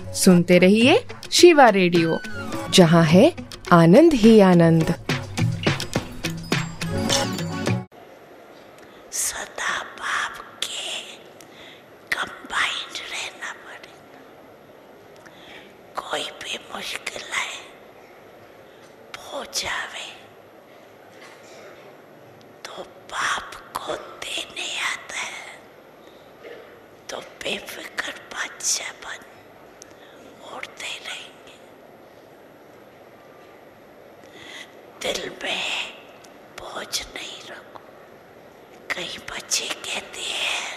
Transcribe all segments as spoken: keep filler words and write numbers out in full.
सुनते रहिए शिवा रेडियो, जहाँ है आनंद ही आनंद। सदा बाप के कंबाइंड रहना पड़ेगा। कोई भी मुश्किल है हो जावे तो बाप को देने आता है, तो बेफिक्र बादशाह बन उड़ते रहेंगे। दिल में बोझ नहीं रखो। कई बच्चे कहते हैं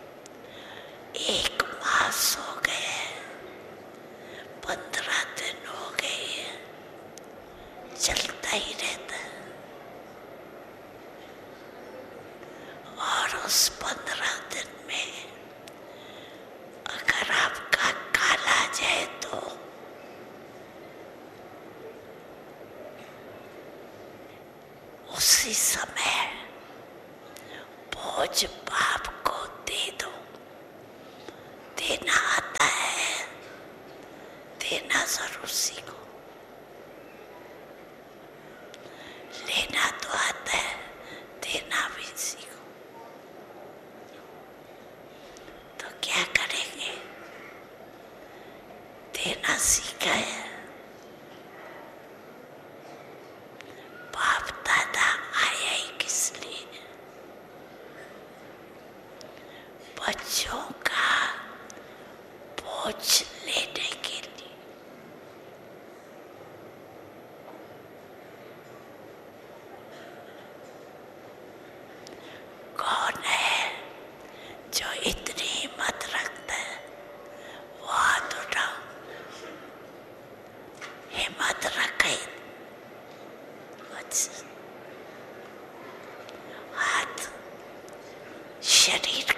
एक मास हो गए, पंद्रह दिन हो गए, चलता ही रहता है। और उस पंद्रह दिन में अगर आपका काला जाए तो उसी समय बोझ बाप को दे दो। देना आता है, देना जरूर सीखो। लेना तो आता है, देना भी सीखो। तो क्या करेंगे? देना सीखा है, बाप दादा आया ही किस लिए? बच्चों का बोझ लेने के लिए। कौन है जो इतनी हिम्मत रखता है? वो हाथ उठाओ। हिम्मत रखे हाथ शरीर